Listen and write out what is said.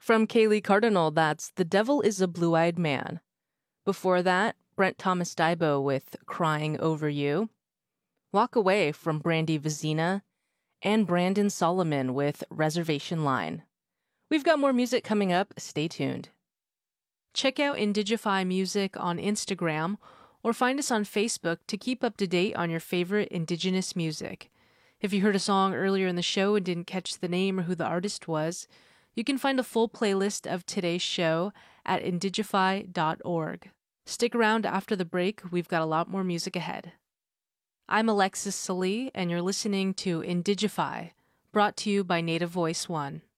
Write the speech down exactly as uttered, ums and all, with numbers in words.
From Kaylee Cardinal, that's The Devil is a Blue-Eyed Man. Before that, Brent Thomas Dibo with Crying Over You. Walk Away from Brandy Vizina. And Brandon Solomon with Reservation Line. We've got more music coming up. Stay tuned. Check out Indigify Music on Instagram or find us on Facebook to keep up to date on your favorite Indigenous music. If you heard a song earlier in the show and didn't catch the name or who the artist was, you can find a full playlist of today's show at indigify dot org. Stick around after the break. We've got a lot more music ahead. I'm Alexis Salee, and you're listening to Indigify, brought to you by Native Voice One.